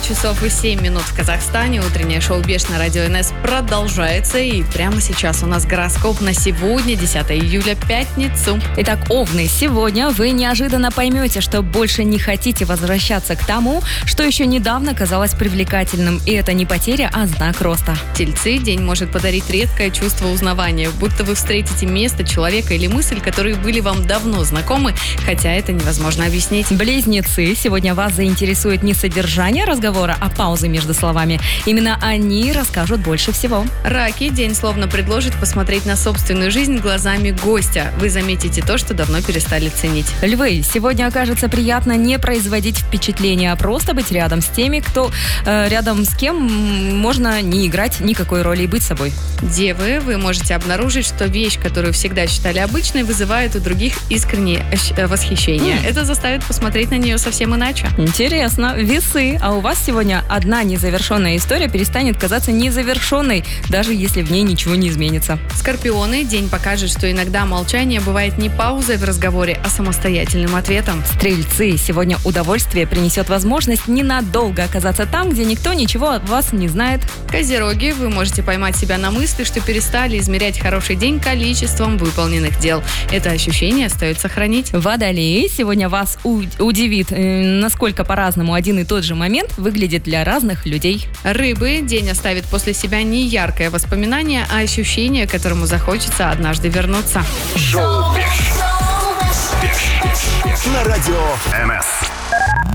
часов и 7 минут в Казахстане. Утреннее шоу «Беш» на радио НС продолжается. И прямо сейчас у нас гороскоп на сегодня, 10 июля, пятницу. Итак, овны, сегодня вы неожиданно поймете, что больше не хотите возвращаться к тому, что еще недавно казалось привлекательным. И это не потеря, а знак роста. Тельцы, день может подарить редкое чувство узнавания. Будто вы встретите место, человека или мысль, которые были вам давно знакомы, хотя это невозможно объяснить. Близнецы, сегодня вас заинтересует не содержание разговора, а паузы между словами. Именно они расскажут больше всего. Раки, день словно предложит посмотреть на собственную жизнь глазами гостя. Вы заметите то, что давно перестали ценить. Львы, сегодня окажется приятно не производить впечатление, а просто быть рядом с теми, рядом с кем можно не играть никакой роли и быть собой. Девы, вы можете обнаружить, что вещь, которую всегда считали обычной, вызывает у других искреннее восхищение. Это заставит посмотреть на нее совсем иначе. Интересно. Весы, а у вас сегодня одна незавершенная история перестанет казаться незавершенной, даже если в ней ничего не изменится. Скорпионы, день покажет, что иногда молчание бывает не паузой в разговоре, а самостоятельным ответом. Стрельцы, сегодня удовольствие принесет возможность ненадолго оказаться там, где никто ничего от вас не знает. Козероги, вы можете поймать себя на мысли, что перестали измерять хороший день количеством выполненных дел. Это ощущение стоит сохранить. Водолеи, сегодня вас удивит, насколько по-разному один и тот же момент выглядит для разных людей. Рыбы, день оставит после себя не яркое воспоминание, а ощущение, к которому захочется однажды вернуться. Шоу «Беш» на радио НС.